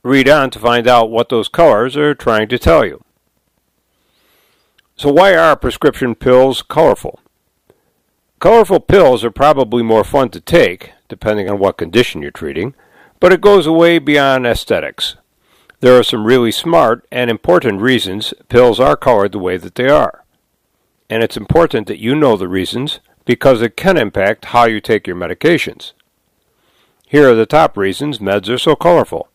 Read on to find out what those colors are trying to tell you. So why are prescription pills colorful? Colorful pills are probably more fun to take, depending on what condition you're treating, but it goes way beyond aesthetics. There are some really smart and important reasons pills are colored the way that they are. And it's important that you know the reasons because it can impact how you take your medications. Here are the top reasons meds are so colorful.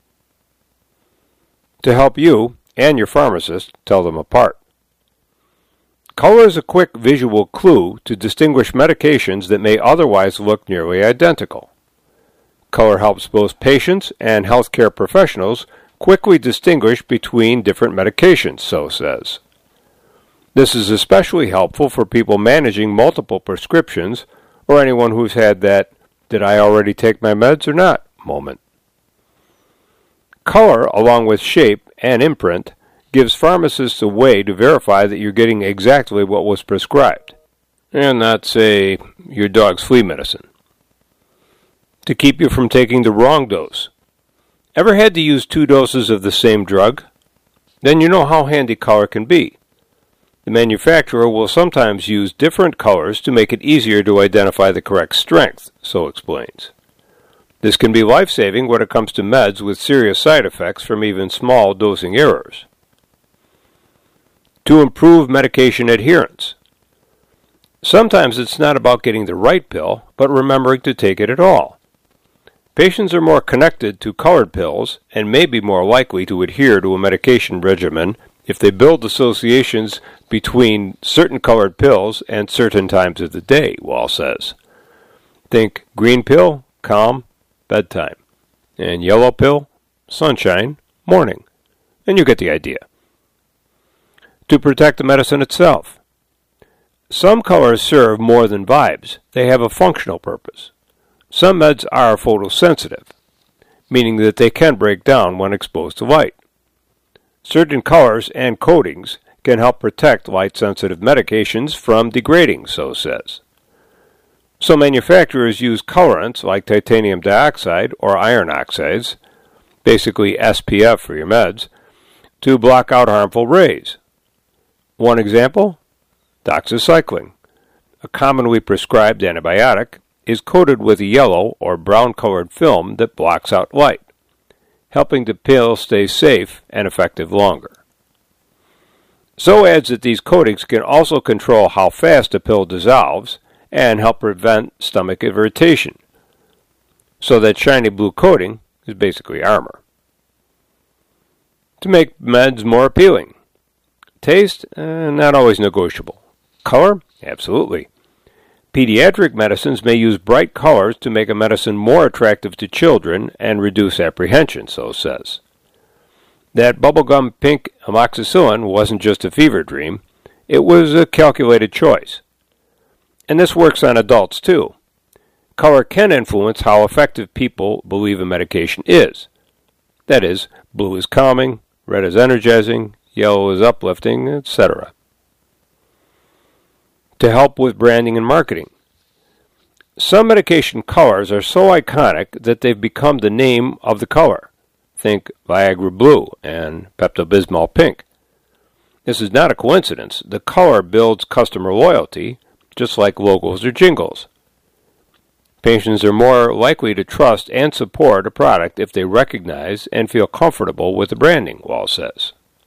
To help you and your pharmacist tell them apart. Color is a quick visual clue to distinguish medications that may otherwise look nearly identical. Color helps both patients and healthcare professionals quickly distinguish between different medications, so says. This is especially helpful for people managing multiple prescriptions or anyone who's had that "did I already take my meds or not" moment. Color, along with shape and imprint, gives pharmacists a way to verify that you're getting exactly what was prescribed, and not, say, your dog's flea medicine. To keep you from taking the wrong dose. Ever had to use 2 doses of the same drug? Then you know how handy color can be. The manufacturer will sometimes use different colors to make it easier to identify the correct strength, so explains. This can be life-saving when it comes to meds with serious side effects from even small dosing errors. To improve medication adherence. Sometimes it's not about getting the right pill, but remembering to take it at all. Patients are more connected to colored pills and may be more likely to adhere to a medication regimen if they build associations between certain colored pills and certain times of the day, Wall says. Think green pill, calm, bedtime, and yellow pill, sunshine, morning, and you get the idea. To protect the medicine itself. Some colors serve more than vibes. They have a functional purpose. Some meds are photosensitive, meaning that they can break down when exposed to light. Certain colors and coatings can help protect light-sensitive medications from degrading, so says. So manufacturers use colorants like titanium dioxide or iron oxides, basically SPF for your meds, to block out harmful rays. One example, doxycycline, a commonly prescribed antibiotic, is coated with a yellow or brown-colored film that blocks out light, helping the pill stay safe and effective longer. So adds that these coatings can also control how fast a pill dissolves and help prevent stomach irritation. So that shiny blue coating is basically armor. To make meds more appealing. Taste, not always negotiable. Color, absolutely. Pediatric medicines may use bright colors to make a medicine more attractive to children and reduce apprehension, so says. That bubblegum pink amoxicillin wasn't just a fever dream, it was a calculated choice. And this works on adults too. Color can influence how effective people believe a medication is. That is, blue is calming, red is energizing, yellow is uplifting, etc. To help with branding and marketing. Some medication colors are so iconic that they've become the name of the color. Think Viagra Blue and Pepto-Bismol Pink. This is not a coincidence. The color builds customer loyalty, just like logos or jingles. Patients are more likely to trust and support a product if they recognize and feel comfortable with the branding, Wall says.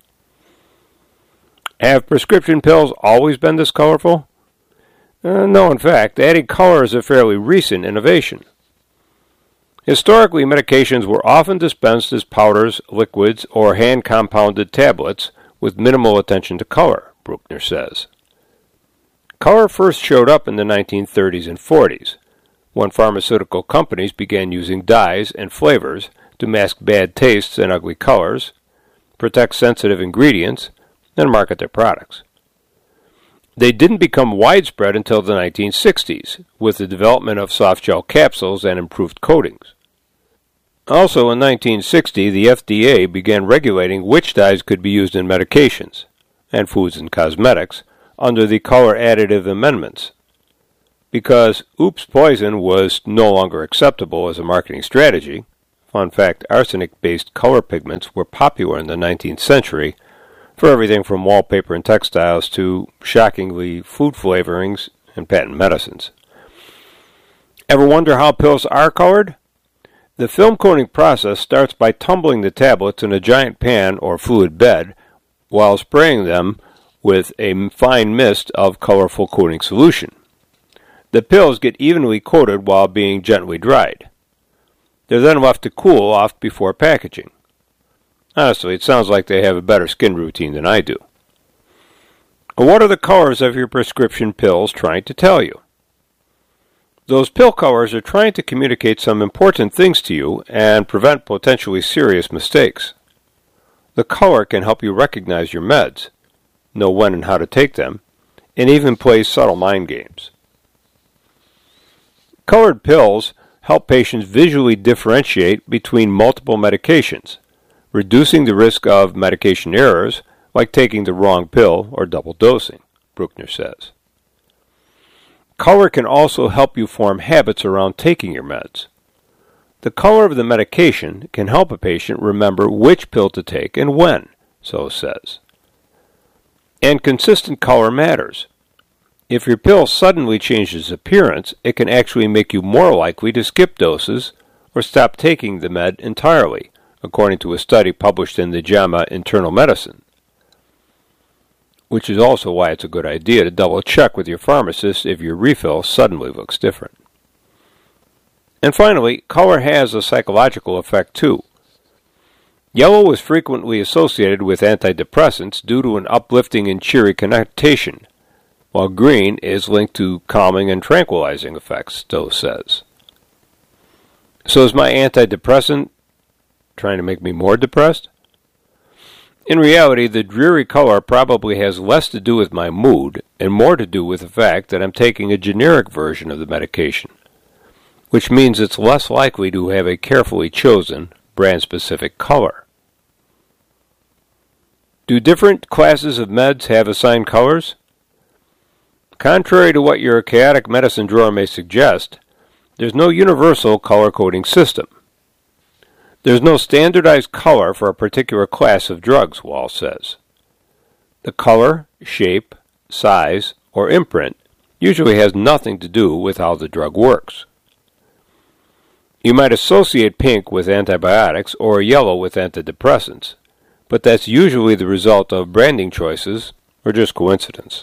Have prescription pills always been this colorful? No, in fact, adding color is a fairly recent innovation. Historically, medications were often dispensed as powders, liquids, or hand-compounded tablets with minimal attention to color, Bruckner says. Color first showed up in the 1930s and 40s, when pharmaceutical companies began using dyes and flavors to mask bad tastes and ugly colors, protect sensitive ingredients, and market their products. They didn't become widespread until the 1960s, with the development of soft-gel capsules and improved coatings. Also in 1960, the FDA began regulating which dyes could be used in medications and foods and cosmetics under the color additive amendments. Because oops poison was no longer acceptable as a marketing strategy, fun fact, arsenic-based color pigments were popular in the 19th century for everything from wallpaper and textiles to, shockingly, food flavorings and patent medicines. Ever wonder how pills are colored? The film coating process starts by tumbling the tablets in a giant pan or fluid bed while spraying them with a fine mist of colorful coating solution. The pills get evenly coated while being gently dried. They're then left to cool off before packaging. Honestly, it sounds like they have a better skin routine than I do. What are the colors of your prescription pills trying to tell you? Those pill colors are trying to communicate some important things to you and prevent potentially serious mistakes. The color can help you recognize your meds, know when and how to take them, and even play subtle mind games. Colored pills help patients visually differentiate between multiple medications, reducing the risk of medication errors like taking the wrong pill or double dosing, Bruckner says. Color can also help you form habits around taking your meds. The color of the medication can help a patient remember which pill to take and when, so says. And consistent color matters. If your pill suddenly changes appearance, it can actually make you more likely to skip doses or stop taking the med entirely, according to a study published in the JAMA Internal Medicine. Which is also why it's a good idea to double-check with your pharmacist if your refill suddenly looks different. And finally, color has a psychological effect too. Yellow is frequently associated with antidepressants due to an uplifting and cheery connotation, while green is linked to calming and tranquilizing effects, Stowe says. So is my antidepressant trying to make me more depressed? In reality, the dreary color probably has less to do with my mood and more to do with the fact that I'm taking a generic version of the medication, which means it's less likely to have a carefully chosen, brand-specific color. Do different classes of meds have assigned colors? Contrary to what your chaotic medicine drawer may suggest, there's no universal color-coding system. There's no standardized color for a particular class of drugs, Wall says. The color, shape, size, or imprint usually has nothing to do with how the drug works. You might associate pink with antibiotics or yellow with antidepressants, but that's usually the result of branding choices or just coincidence.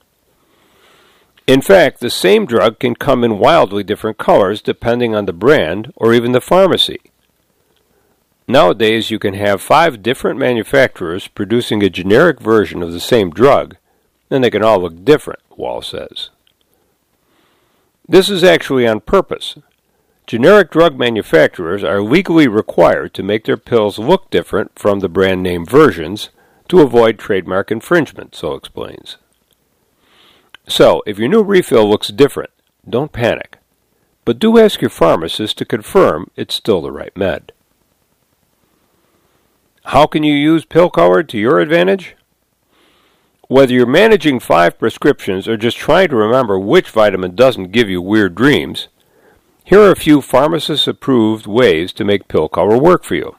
In fact, the same drug can come in wildly different colors depending on the brand or even the pharmacy. Nowadays, you can have 5 different manufacturers producing a generic version of the same drug, and they can all look different, Wall says. This is actually on purpose. Generic drug manufacturers are legally required to make their pills look different from the brand name versions to avoid trademark infringement, so explains. So, if your new refill looks different, don't panic, but do ask your pharmacist to confirm it's still the right med. How can you use pill color to your advantage? Whether you're managing 5 prescriptions or just trying to remember which vitamin doesn't give you weird dreams, here are a few pharmacist-approved ways to make pill color work for you.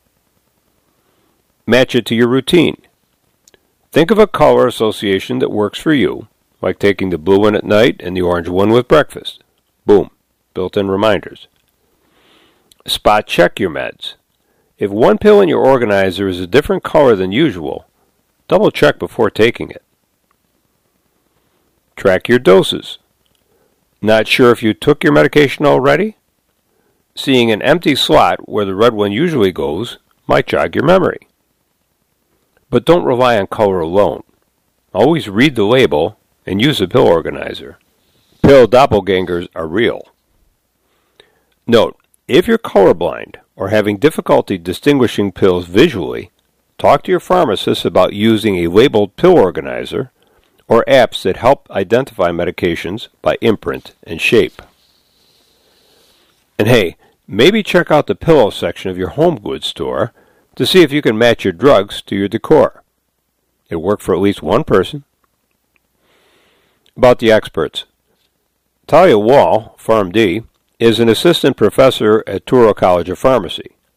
Match it to your routine. Think of a color association that works for you, like taking the blue one at night and the orange one with breakfast. Boom, built-in reminders. Spot check your meds. If one pill in your organizer is a different color than usual, double check before taking it. Track your doses. Not sure if you took your medication already? Seeing an empty slot where the red one usually goes might jog your memory. But don't rely on color alone. Always read the label and use a pill organizer. Pill doppelgangers are real. Note, if you're colorblind or having difficulty distinguishing pills visually, talk to your pharmacist about using a labeled pill organizer or apps that help identify medications by imprint and shape. And hey, maybe check out the pillow section of your home goods store to see if you can match your drugs to your decor. It'll work for at least one person. About the experts. Talia Wall, PharmD, is an assistant professor at Touro College of Pharmacy,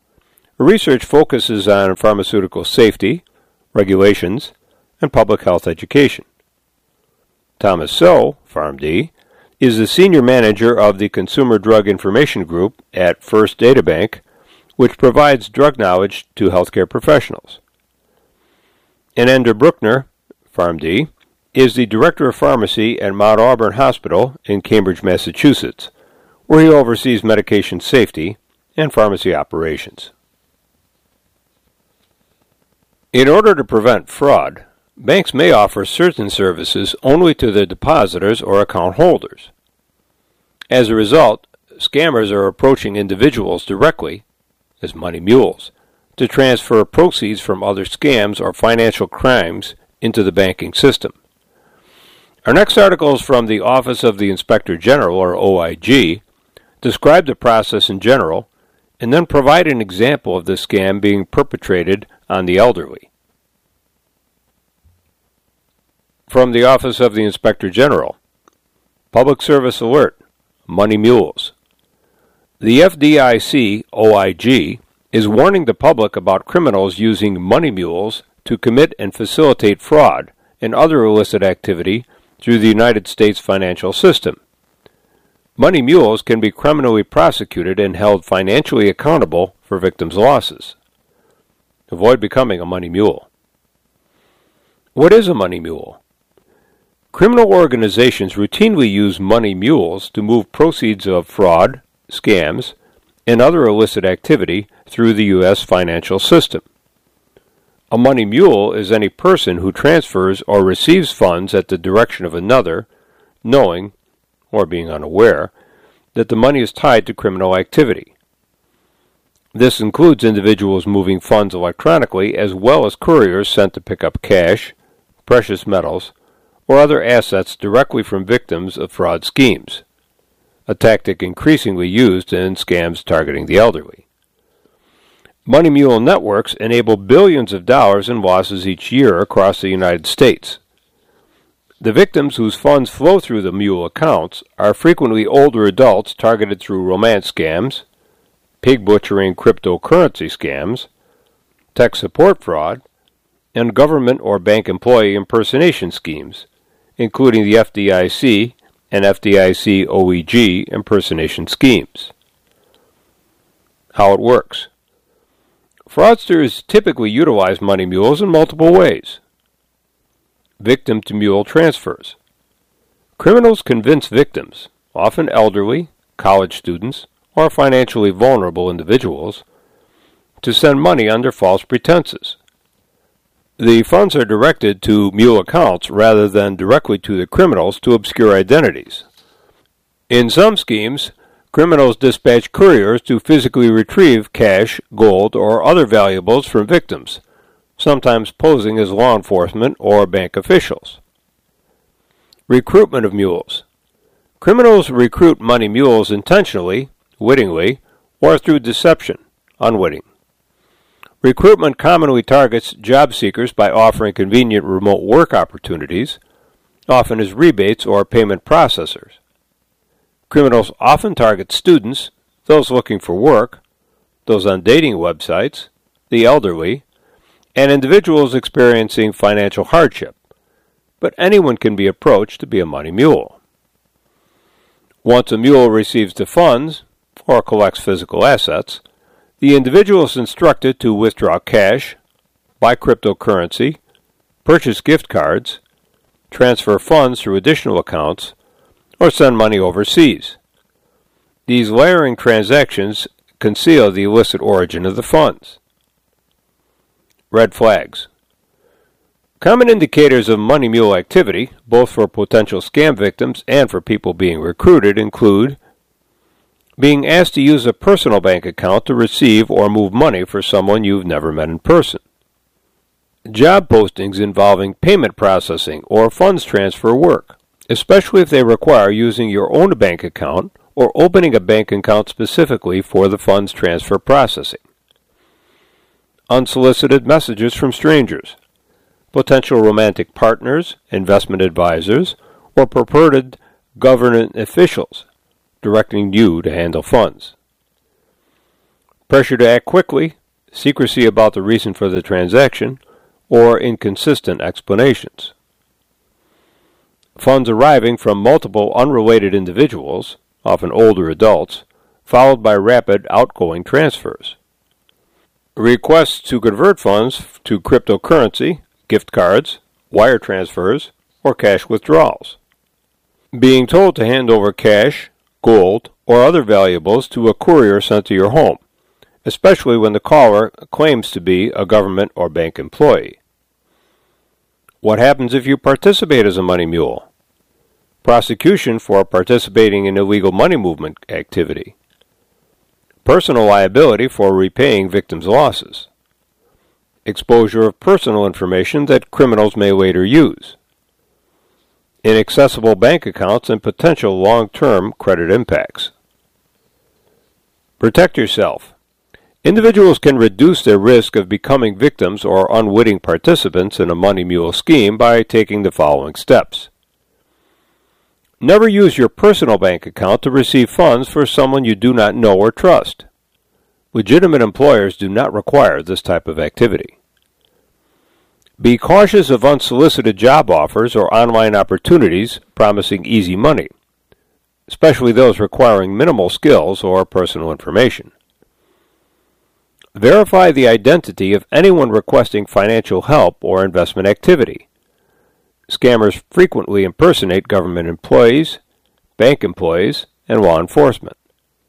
Research focuses on pharmaceutical safety, regulations, and public health education. Thomas So, PharmD, is the senior manager of the Consumer Drug Information Group at First Data Bank, which provides drug knowledge to healthcare professionals. And Ender Bruckner, PharmD, is the director of pharmacy at Mount Auburn Hospital in Cambridge, Massachusetts, where he oversees medication safety and pharmacy operations. In order to prevent fraud, banks may offer certain services only to their depositors or account holders. As a result, scammers are approaching individuals directly, as money mules, to transfer proceeds from other scams or financial crimes into the banking system. Our next article is from the Office of the Inspector General, or OIG, describe the process in general, and then provide an example of the scam being perpetrated on the elderly. From the Office of the Inspector General, Public Service Alert, Money Mules. The FDIC, OIG, is warning the public about criminals using money mules to commit and facilitate fraud and other illicit activity through the United States financial system. Money mules can be criminally prosecuted and held financially accountable for victims' losses. Avoid becoming a money mule. What is a money mule? Criminal organizations routinely use money mules to move proceeds of fraud, scams, and other illicit activity through the U.S. financial system. A money mule is any person who transfers or receives funds at the direction of another, knowing, or being unaware, that the money is tied to criminal activity. This includes individuals moving funds electronically as well as couriers sent to pick up cash, precious metals, or other assets directly from victims of fraud schemes, a tactic increasingly used in scams targeting the elderly. Money mule networks enable billions of dollars in losses each year across the United States. The victims whose funds flow through the mule accounts are frequently older adults targeted through romance scams, pig butchering cryptocurrency scams, tech support fraud, and government or bank employee impersonation schemes, including the FDIC and FDIC OEG impersonation schemes. How it works. Fraudsters typically utilize money mules in multiple ways. Victim-to-mule transfers. Criminals convince victims, often elderly, college students, or financially vulnerable individuals, to send money under false pretenses. The funds are directed to mule accounts rather than directly to the criminals to obscure identities. In some schemes, criminals dispatch couriers to physically retrieve cash, gold, or other valuables from victims, sometimes posing as law enforcement or bank officials. Recruitment of mules. Criminals recruit money mules intentionally, wittingly, or through deception, unwitting. Recruitment commonly targets job seekers by offering convenient remote work opportunities, often as rebates or payment processors. Criminals often target students, those looking for work, those on dating websites, the elderly, and individuals experiencing financial hardship, but anyone can be approached to be a money mule. Once a mule receives the funds, or collects physical assets, the individual is instructed to withdraw cash, buy cryptocurrency, purchase gift cards, transfer funds through additional accounts, or send money overseas. These layering transactions conceal the illicit origin of the funds. Red flags. Common indicators of money mule activity, both for potential scam victims and for people being recruited, include being asked to use a personal bank account to receive or move money for someone you've never met in person. Job postings involving payment processing or funds transfer work, especially if they require using your own bank account or opening a bank account specifically for the funds transfer processing. Unsolicited messages from strangers, potential romantic partners, investment advisors, or purported government officials directing you to handle funds. Pressure to act quickly, secrecy about the reason for the transaction, or inconsistent explanations. Funds arriving from multiple unrelated individuals, often older adults, followed by rapid outgoing transfers. Requests to convert funds to cryptocurrency, gift cards, wire transfers, or cash withdrawals. Being told to hand over cash, gold, or other valuables to a courier sent to your home, especially when the caller claims to be a government or bank employee. What happens if you participate as a money mule? Prosecution for participating in illegal money movement activity. Personal liability for repaying victims' losses. Exposure of personal information that criminals may later use. Inaccessible bank accounts and potential long-term credit impacts. Protect yourself. Individuals can reduce their risk of becoming victims or unwitting participants in a money mule scheme by taking the following steps. Never use your personal bank account to receive funds for someone you do not know or trust. Legitimate employers do not require this type of activity. Be cautious of unsolicited job offers or online opportunities promising easy money, especially those requiring minimal skills or personal information. Verify the identity of anyone requesting financial help or investment activity. Scammers frequently impersonate government employees, bank employees, and law enforcement.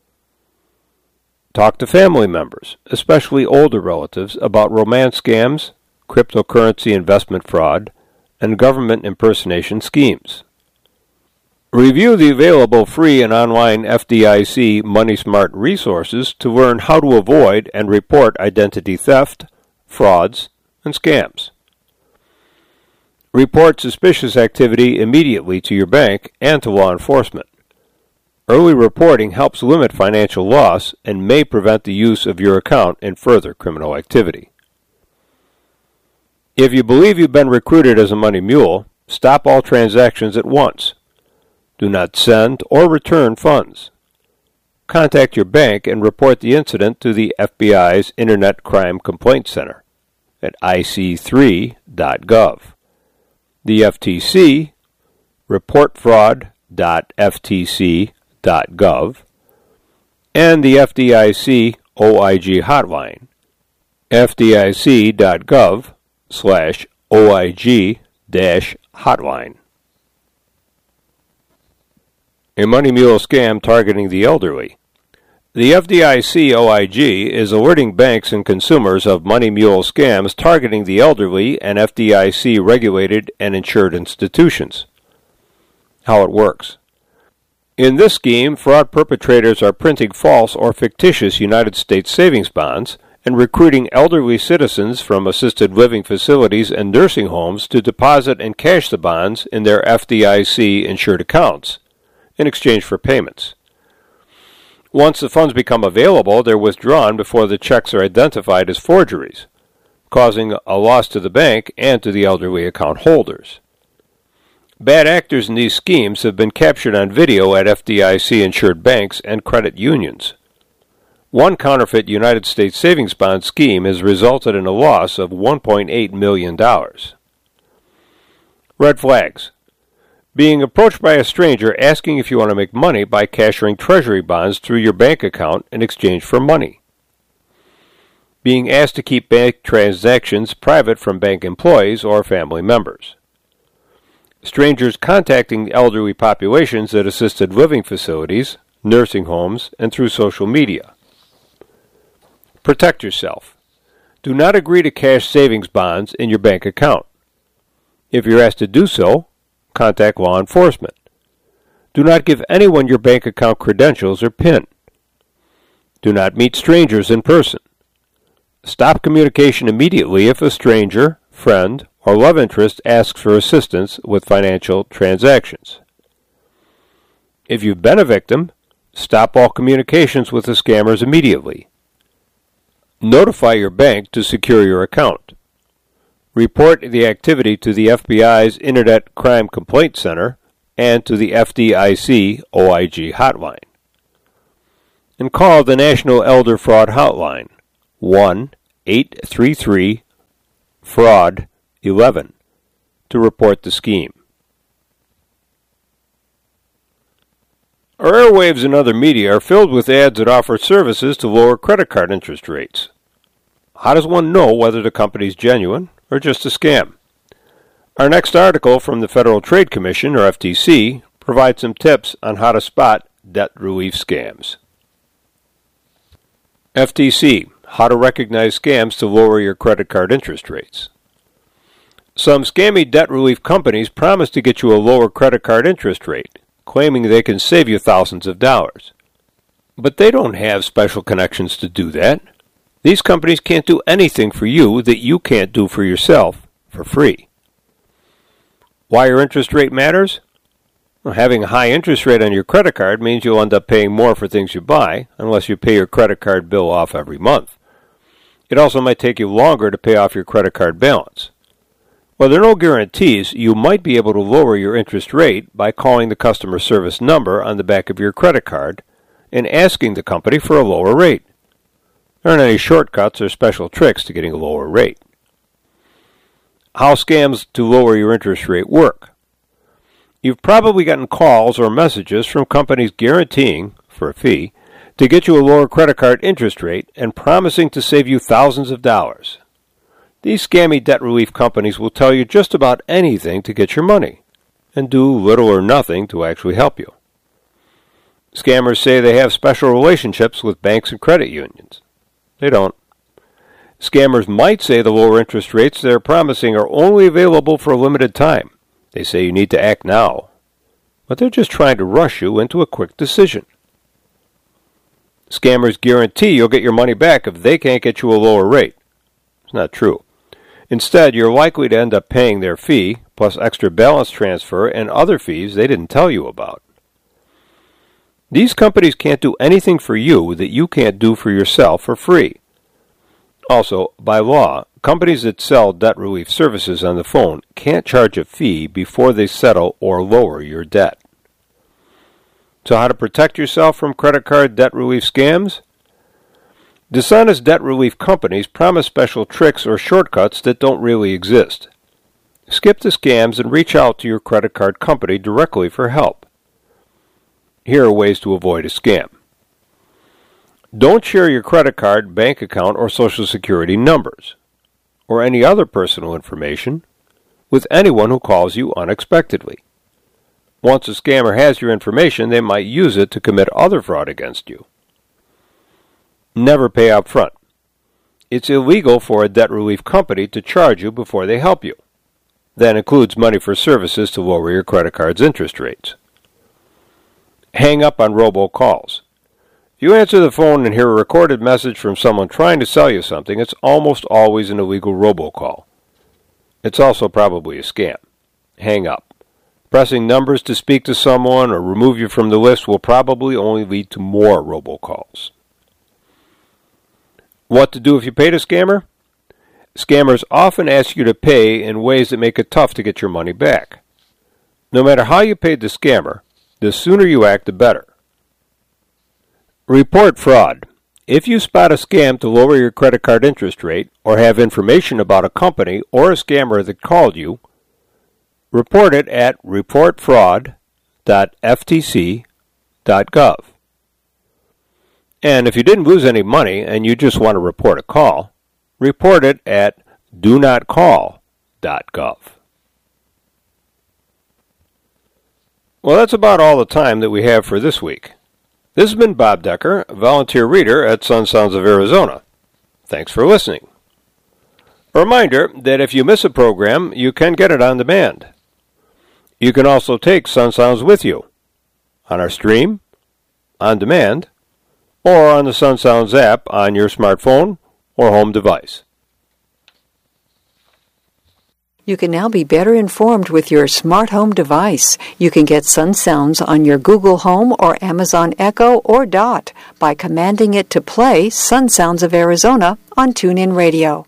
Talk to family members, especially older relatives, about romance scams, cryptocurrency investment fraud, and government impersonation schemes. Review the available free and online FDIC MoneySmart resources to learn how to avoid and report identity theft, frauds, and scams. Report suspicious activity immediately to your bank and to law enforcement. Early reporting helps limit financial loss and may prevent the use of your account in further criminal activity. If you believe you've been recruited as a money mule, stop all transactions at once. Do not send or return funds. Contact your bank and report the incident to the FBI's Internet Crime Complaint Center at ic3.gov. The FTC, reportfraud.ftc.gov, and the FDIC OIG hotline, fdic.gov/OIG-hotline. A money mule scam targeting the elderly. The FDIC OIG is alerting banks and consumers of money mule scams targeting the elderly and FDIC-regulated and insured institutions. How it works. In this scheme, fraud perpetrators are printing false or fictitious United States savings bonds and recruiting elderly citizens from assisted living facilities and nursing homes to deposit and cash the bonds in their FDIC-insured accounts in exchange for payments. Once the funds become available, they're withdrawn before the checks are identified as forgeries, causing a loss to the bank and to the elderly account holders. Bad actors in these schemes have been captured on video at FDIC-insured banks and credit unions. One counterfeit United States savings bond scheme has resulted in a loss of $1.8 million. Red flags. Being approached by a stranger asking if you want to make money by cashing treasury bonds through your bank account in exchange for money. Being asked to keep bank transactions private from bank employees or family members. Strangers contacting elderly populations at assisted living facilities, nursing homes, and through social media. Protect yourself. Do not agree to cash savings bonds in your bank account. If you're asked to do so, contact law enforcement. Do not give anyone your bank account credentials or PIN. Do not meet strangers in person. Stop communication immediately if a stranger, friend, or love interest asks for assistance with financial transactions. If you've been a victim, stop all communications with the scammers immediately. Notify your bank to secure your account. Report the activity to the FBI's Internet Crime Complaint Center and to the FDIC OIG hotline. And call the National Elder Fraud Hotline, 833-FRAUD-11 to report the scheme. Our airwaves and other media are filled with ads that offer services to lower credit card interest rates. How does one know whether the company is genuine or just a scam? Our next article from the Federal Trade Commission, or FTC, provides some tips on how to spot debt relief scams. FTC, how to recognize scams to lower your credit card interest rates. Some scammy debt relief companies promise to get you a lower credit card interest rate, claiming they can save you thousands of dollars. But they don't have special connections to do that. These companies can't do anything for you that you can't do for yourself for free. Why your interest rate matters? Well, having a high interest rate on your credit card means you'll end up paying more for things you buy unless you pay your credit card bill off every month. It also might take you longer to pay off your credit card balance. While there are no guarantees, you might be able to lower your interest rate by calling the customer service number on the back of your credit card and asking the company for a lower rate. There aren't any shortcuts or special tricks to getting a lower rate. How scams to lower your interest rate work. You've probably gotten calls or messages from companies guaranteeing, for a fee, to get you a lower credit card interest rate and promising to save you thousands of dollars. These scammy debt relief companies will tell you just about anything to get your money, and do little or nothing to actually help you. Scammers say they have special relationships with banks and credit unions. They don't. Scammers might say the lower interest rates they're promising are only available for a limited time. They say you need to act now. But they're just trying to rush you into a quick decision. Scammers guarantee you'll get your money back if they can't get you a lower rate. It's not true. Instead, you're likely to end up paying their fee, plus extra balance transfer and other fees they didn't tell you about. These companies can't do anything for you that you can't do for yourself for free. Also, by law, companies that sell debt relief services on the phone can't charge a fee before they settle or lower your debt. So how to protect yourself from credit card debt relief scams? Dishonest debt relief companies promise special tricks or shortcuts that don't really exist. Skip the scams and reach out to your credit card company directly for help. Here are ways to avoid a scam. Don't share your credit card, bank account, or Social Security numbers, or any other personal information, with anyone who calls you unexpectedly. Once a scammer has your information, they might use it to commit other fraud against you. Never pay up front. It's illegal for a debt relief company to charge you before they help you. That includes money for services to lower your credit card's interest rates. Hang up on robocalls. If you answer the phone and hear a recorded message from someone trying to sell you something, it's almost always an illegal robocall. It's also probably a scam. Hang up. Pressing numbers to speak to someone or remove you from the list will probably only lead to more robocalls. What to do if you paid a scammer? Scammers often ask you to pay in ways that make it tough to get your money back. No matter how you paid the scammer, the sooner you act, the better. Report fraud. If you spot a scam to lower your credit card interest rate or have information about a company or a scammer that called you, report it at reportfraud.ftc.gov. And if you didn't lose any money and you just want to report a call, report it at donotcall.gov. Well, that's about all the time that we have for this week. This has been Bob Decker, volunteer reader at Sun Sounds of Arizona. Thanks for listening. A reminder that if you miss a program, you can get it on demand. You can also take Sun Sounds with you on our stream, on demand, or on the Sun Sounds app on your smartphone or home device. You can now be better informed with your smart home device. You can get Sun Sounds on your Google Home or Amazon Echo or Dot by commanding it to play Sun Sounds of Arizona on TuneIn Radio.